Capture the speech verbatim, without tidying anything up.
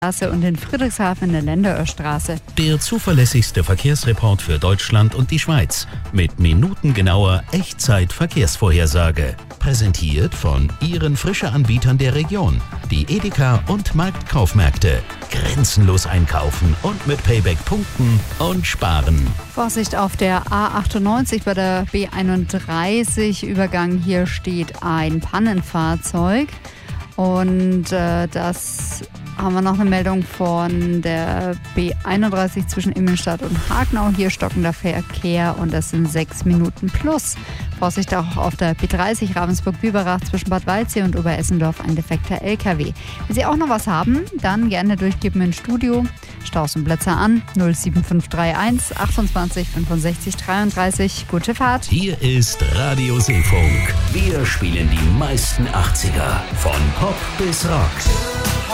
und in Friedrichshafen in der Länderstraße. Der zuverlässigste Verkehrsreport für Deutschland und die Schweiz mit minutengenauer Echtzeit-Verkehrsvorhersage. Präsentiert von Ihren Frische-Anbietern der Region, die Edeka und Marktkaufmärkte. Grenzenlos einkaufen und mit Payback punkten und sparen. Vorsicht auf der A achtundneunzig bei der B einunddreißig Übergang. Hier steht ein Pannenfahrzeug. Und äh, das haben wir noch eine Meldung von der B einunddreißig zwischen Immenstadt und Hagenau. Hier stockender Verkehr und das sind sechs Minuten plus. Vorsicht auch auf der B dreißig Ravensburg-Biberach zwischen Bad Waldsee und Oberessendorf, ein defekter L K W. Wenn Sie auch noch was haben, dann gerne durchgeben ins Studio. Staus und Plätze an null sieben fünf drei eins achtundzwanzig fünfundsechzig dreiunddreißig. Gute Fahrt. Hier ist Radio Seefunk. Wir spielen die meisten achtziger, von Pop bis Rock.